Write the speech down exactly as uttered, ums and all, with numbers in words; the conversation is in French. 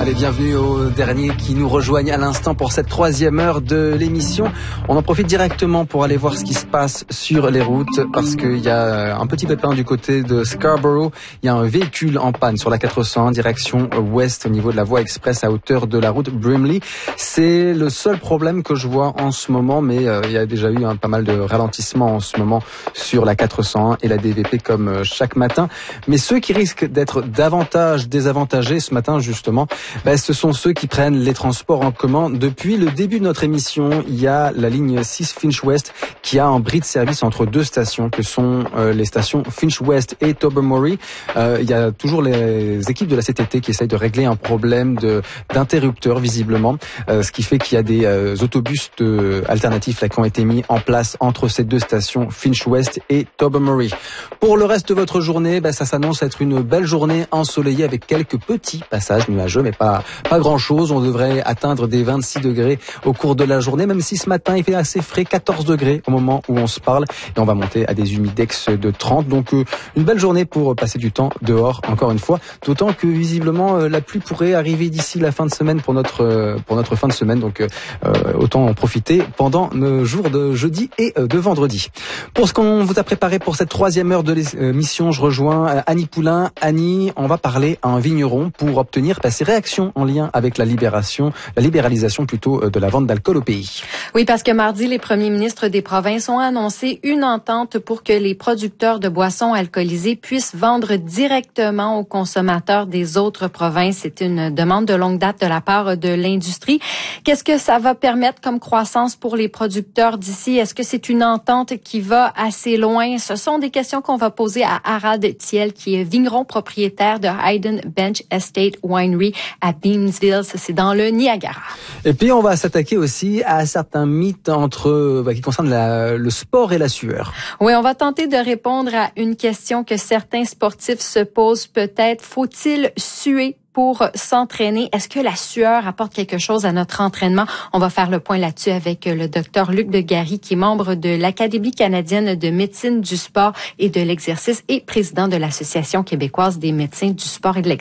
Allez, bienvenue aux derniers qui nous rejoignent à l'instant pour cette troisième heure de l'émission. On en profite directement pour aller voir ce qui se passe sur les routes parce qu'il y a un petit pépin du côté de Scarborough. Il y a un véhicule en panne sur la quatre cent un direction ouest au niveau de la voie express à hauteur de la route Brimley. C'est le seul problème que je vois en ce moment, mais euh, il y a déjà eu hein, pas mal de ralentissements en ce moment sur la quatre cent un et la D V P comme euh, chaque matin. Mais ceux qui risquent d'être davantage désavantagés ce matin justement, ben, ce sont ceux qui prennent les transports en commun. Depuis le début de notre émission, il y a la ligne six Finch West qui a un bris de service entre deux stations que sont euh, les stations Finch West et Tobermory. Euh, il y a toujours les équipes de la C T T qui essayent de régler un problème de, d'interrupteur visiblement, euh, ce qui fait qu'il y a des euh, autobus de, alternatifs là, qui ont été mis en place entre ces deux stations Finch West et Tobermory. Pour le reste de votre journée, ben, ça s'annonce être une belle journée ensoleillée avec quelques petits passages nuageux, mais pas pas grand chose. On devrait atteindre des vingt-six degrés au cours de la journée, même si ce matin il fait assez frais, quatorze degrés au moment où on se parle, et on va monter à des humidex de trente. Donc euh, une belle journée pour passer du temps dehors encore une fois, d'autant que visiblement euh, la pluie pourrait arriver d'ici la fin de semaine pour notre euh, pour notre fin de semaine. Donc euh, autant en profiter pendant le jour de jeudi et euh, de vendredi. Pour ce qu'on vous a préparé pour cette troisième heure de l'émission, je rejoins euh, Annie Poulain. Annie, on va parler à un vigneron pour obtenir bah, ses réactions en lien avec la libération, la libéralisation plutôt de la vente d'alcool au pays. Oui, parce que mardi, les premiers ministres des provinces ont annoncé une entente pour que les producteurs de boissons alcoolisées puissent vendre directement aux consommateurs des autres provinces. C'est une demande de longue date de la part de l'industrie. Qu'est-ce que ça va permettre comme croissance pour les producteurs d'ici? Est-ce que c'est une entente qui va assez loin? Ce sont des questions qu'on va poser à Harald Thiel, qui est vigneron propriétaire de Hayden Bench Estate Winery à Beamsville. C'est dans le Niagara. Et puis, on va s'attaquer aussi à certains mythes entre, bah, qui concernent la, le sport et la sueur. Oui, on va tenter de répondre à une question que certains sportifs se posent peut-être. Faut-il suer pour s'entraîner? Est-ce que la sueur apporte quelque chose à notre entraînement? On va faire le point là-dessus avec le docteur Luc Degary, qui est membre de l'Académie canadienne de médecine du sport et de l'exercice et président de l'Association québécoise des médecins du sport et de l'exercice.